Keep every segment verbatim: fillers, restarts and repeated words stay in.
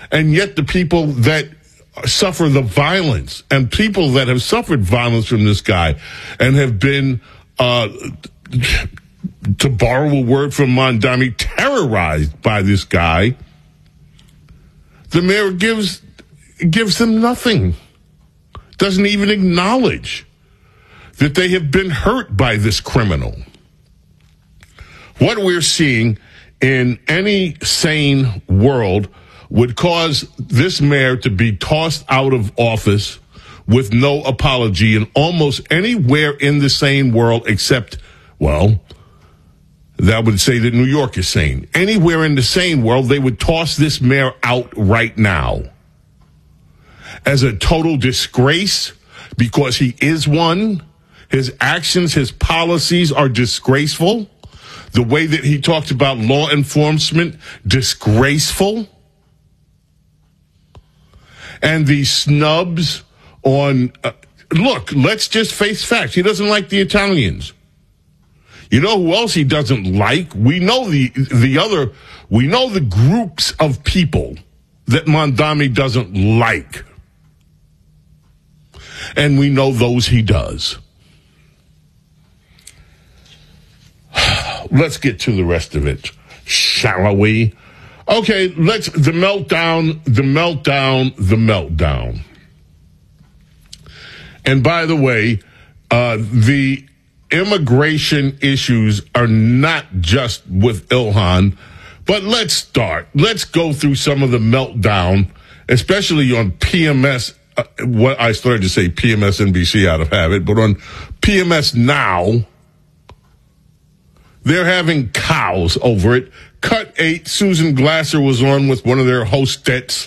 And yet the people that suffer the violence and people that have suffered violence from this guy and have been, uh, to borrow a word from Mondami, terrorized by this guy, the mayor gives gives them nothing. Doesn't even acknowledge that they have been hurt by this criminal. What we're seeing in any sane world would cause this mayor to be tossed out of office with no apology in almost anywhere in the sane world except, well, that would say that New York is sane. Anywhere in the sane world, they would toss this mayor out right now as a total disgrace because he is one. His actions, his policies are disgraceful. The way that he talks about law enforcement, disgraceful. And these snubs on, uh, look, let's just face facts. He doesn't like the Italians. You know who else he doesn't like? We know the the other, we know the groups of people that Mondami doesn't like. And we know those he does. Let's get to the rest of it, shall we? Okay, let's, the meltdown, the meltdown, the meltdown. And by the way, uh, the immigration issues are not just with Ilhan, but let's start. Let's go through some of the meltdown, especially on P M S, uh, what I started to say P M S N B C out of habit, but on P M S Now, they're having cows over it. Cut eight, Susan Glasser was on with one of their hostettes.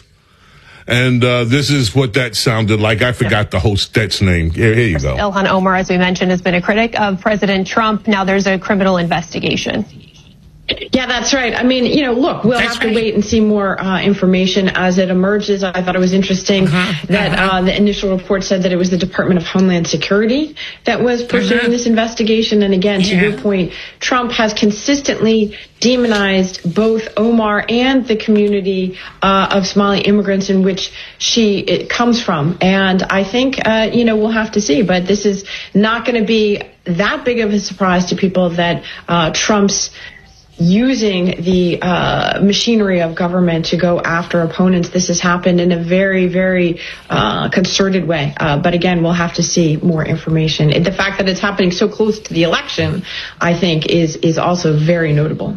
And uh, this is what that sounded like. I forgot the hostette's name. Here, here you go. Ilhan Omar, as we mentioned, has been a critic of President Trump. Now there's a criminal investigation. Yeah, that's right. I mean, you know, look, we'll that's have to right. wait and see more uh, information as it emerges. I thought it was interesting uh-huh. that uh, the initial report said that it was the Department of Homeland Security that was pursuing uh-huh. this investigation. And again, to yeah. your point, Trump has consistently demonized both Omar and the community uh, of Somali immigrants in which she it comes from. And I think, uh, you know, we'll have to see. But this is not going to be that big of a surprise to people that uh, Trump's using the uh, machinery of government to go after opponents. This has happened in a very, very uh, concerted way. Uh, but again, we'll have to see more information. The fact that it's happening so close to the election, I think, is is also very notable.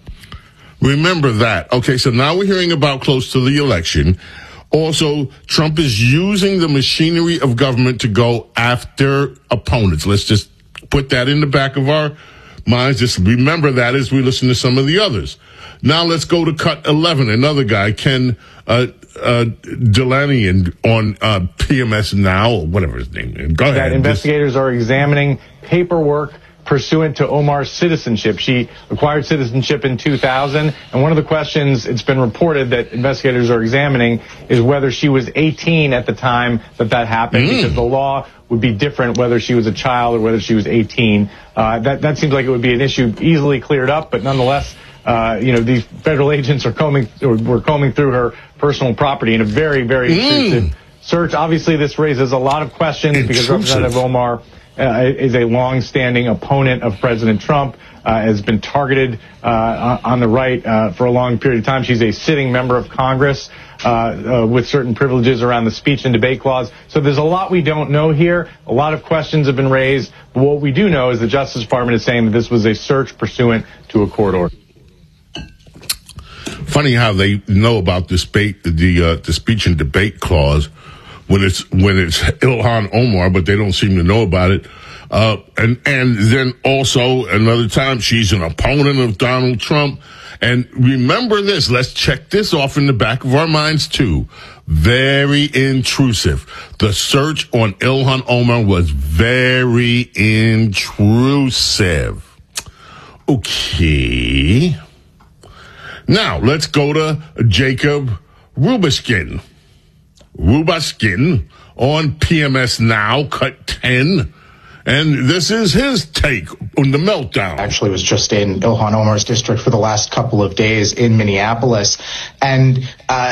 Remember that. Okay, so now we're hearing about close to the election. Also, Trump is using the machinery of government to go after opponents. Let's just put that in the back of our minds. Just remember that as we listen to some of the others. Now let's go to cut eleven. Another guy, Ken uh, uh, Delaney, and on uh, P M S Now, or whatever his name is. Go ahead. That investigators are examining paperwork pursuant to Omar's citizenship. She acquired citizenship in two thousand, and one of the questions it's been reported that investigators are examining is whether she was eighteen at the time that that happened, mm. because the law would be different whether she was a child or whether she was eighteen. Uh, that, that seems like it would be an issue easily cleared up, but nonetheless, uh, you know, these federal agents are combing, or were combing through her personal property in a very, very mm. intrusive search. Obviously, this raises a lot of questions intrusive. because Representative Omar Uh, is a long-standing opponent of President Trump, uh, has been targeted uh, on the right uh, for a long period of time. She's a sitting member of Congress uh, uh, with certain privileges around the speech and debate clause. So there's a lot we don't know here. A lot of questions have been raised. But what we do know is the Justice Department is saying that this was a search pursuant to a court order. Funny how they know about the, debate, the, uh, the speech and debate clause when it's when it's Ilhan Omar, but they don't seem to know about it. Uh, and and then also another time she's an opponent of Donald Trump. And remember this, let's check this off in the back of our minds too. Very intrusive. The search on Ilhan Omar was very intrusive. Okay. Now let's go to Jacob Rubinstein. Rubinstein on P M S Now, cut ten. And this is his take on the meltdown. Actually was just in Ilhan Omar's district for the last couple of days in Minneapolis. And uh